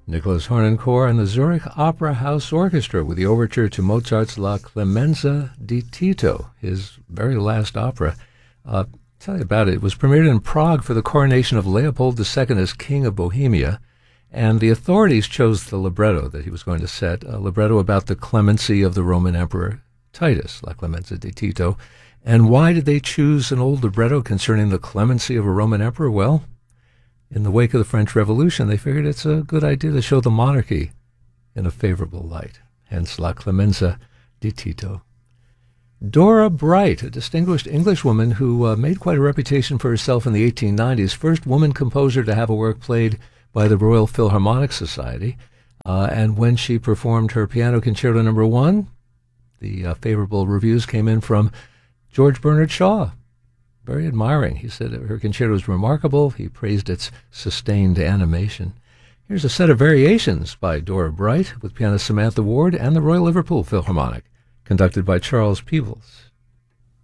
Nicholas Hornenkohr and the Zurich Opera House Orchestra with the overture to Mozart's La Clemenza di Tito, his very last opera. Tell you about it. It was premiered in Prague for the coronation of Leopold II as King of Bohemia, and the authorities chose the libretto that he was going to set, a libretto about the clemency of the Roman Emperor Titus, La Clemenza di Tito. And why did they choose an old libretto concerning the clemency of a Roman emperor? Well, in the wake of the French Revolution, they figured it's a good idea to show the monarchy in a favorable light, hence La Clemenza di Tito. Dora Bright, a distinguished Englishwoman who made quite a reputation for herself in the 1890s, first woman composer to have a work played by the Royal Philharmonic Society, and when she performed her Piano Concerto No. 1, the favorable reviews came in from George Bernard Shaw. Very admiring. He said her concerto was remarkable. He praised its sustained animation. Here's a set of variations by Dora Bright with pianist Samantha Ward and the Royal Liverpool Philharmonic, conducted by Charles Peebles.